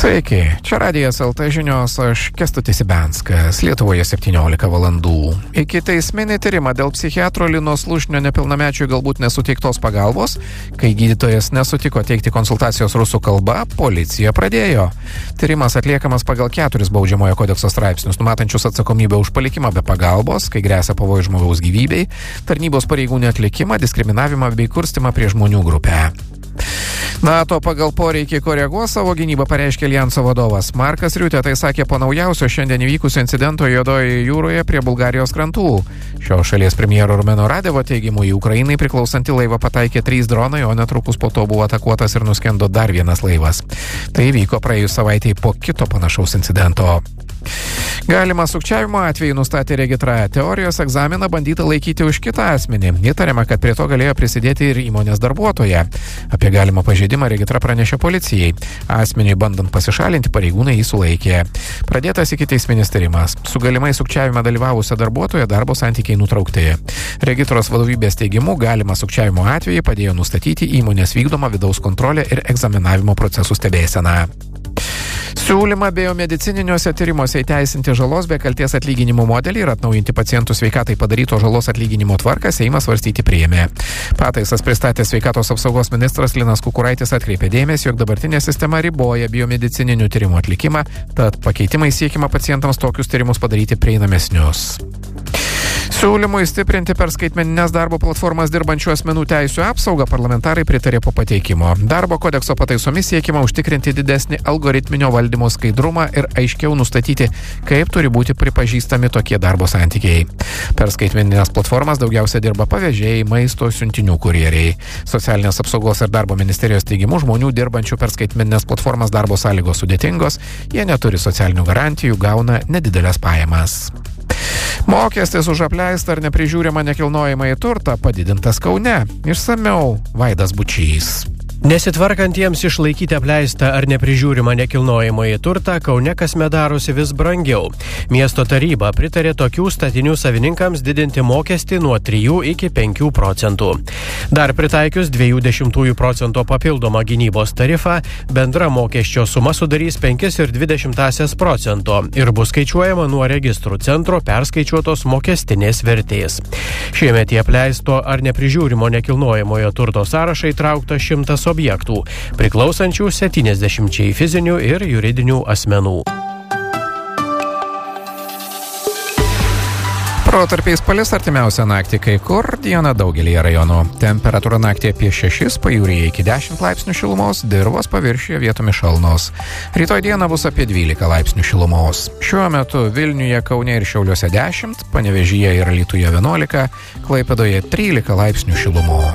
Sveiki, čia Radijas LT žinios, aš Kęstutis Ibenskas, Lietuvoje 17 valandų. Iki teisminį tyrimą dėl psichiatro Lino Slušnio nepilnamečiui galbūt nesuteiktos pagalbos, kai gydytojas nesutiko teikti konsultacijos rusų kalba, policija pradėjo. Tyrimas atliekamas pagal 4 baudžiamojo kodekso straipsnius, numatančius atsakomybę už palikimą be pagalbos, kai gresia pavojus žmogaus gyvybei, tarnybos pareigų neatlikimą, diskriminavimą bei kurstymą prieš žmonių grupę. NATO pagal poreikį koreguos savo gynybą, pareiškė Alijanso vadovas. Markas Riutė tai sakė po naujausio šiandien įvykusio incidento Juodojoje jūroje prie Bulgarijos krantų. Šio šalies premjero Rumeno Radevo teigimu į Ukrainai priklausantį laivą pataikė 3 dronai, o netrukus po to buvo atakuotas ir nuskendo dar vienas laivas. Tai įvyko praėjus savaitei po kito panašaus incidento. Galima sukčiavimo atvejį nustatė Regitra. Teorijos egzaminą bandyta laikyti už kitą asmenį. Įtariama, kad prie to galėjo prisidėti ir įmonės darbuotoja. Apie galimą pažeidimą Regitra pranešė policijai. Asmeniui bandant pasišalinti, pareigūnai jį sulaikė. Pradėtas ikiteisminis tyrimas. Su galimai sukčiavime dalyvavusia darbuotoja darbo santykiai nutraukti. Regitros vadovybės teigimu galimą sukčiavimo atvejį padėjo nustatyti įmonės vykdomą vidaus kontrolę ir egzaminavimo procesų stebėseną. Siūlymą biomedicininiuose tyrimuose įteisinti žalos be kalties atlyginimo modelį ir atnaujinti pacientų sveikatai padaryto žalos atlyginimo tvarką Seimas svarstyti priėmė. Pataisas pristatė sveikatos apsaugos ministras Linas Kukuraitis atkreipė dėmesį, jog dabartinė sistema riboja biomedicininių tyrimų atlikimą, tad pakeitimai siekima pacientams tokius tyrimus padaryti prieinamesnius. Siūlymui stiprinti per skaitmeninės darbo platformas dirbančių asmenų teisių apsaugą parlamentarai pritarė po pateikimo. Darbo kodekso pataisomis siekima užtikrinti didesnį algoritminio valdymo skaidrumą ir aiškiau nustatyti, kaip turi būti pripažįstami tokie darbo santykiai. Per skaitmeninės platformas daugiausia dirba pavežėjai, maisto siuntinių kurjeriai. Socialinės apsaugos ir darbo ministerijos teigimu žmonių dirbančių per skaitmeninės platformas darbo sąlygos sudėtingos, jie neturi socialinių garantijų, gauna nedidelės pajamas. Mokestis už apleistą ar neprižiūrimą nekilnojamąjį turtą padidintas Kaune. Išsamiau Vaidas Bučys. Nesitvarkantiems išlaikyti apleistą ar neprižiūrimą nekilnojamąjį turtą Kaune kasmet darosi vis brangiau. Miesto taryba pritarė tokių statinių savininkams didinti mokestį nuo 3 iki 5 procentų. Dar pritaikius 0,2% papildomą gynybos tarifą, bendra mokesčio suma sudarys 5,2% ir bus skaičiuojama nuo registrų centro perskaičiuotos mokestinės vertės. Šiemet į apleisto ar neprižiūrimo nekilnojamojo turto sąrašą įtraukta 100 objektų, priklausančių 70 fizinių ir juridinių asmenų. Protarpiais palis artimiausią naktį kai kur, dieną daugelyje rajonų. Temperatūra naktį apie 6, pajūryje iki 10 laipsnių šilumos, dirvos paviršiuje vietomis šalnos. Rytoj dieną bus apie 12 laipsnių šilumos. Šiuo metu Vilniuje, Kaune ir Šiauliuose 10, Panevėžyje ir Alytuje 11, Klaipėdoje 13 laipsnių šilumos.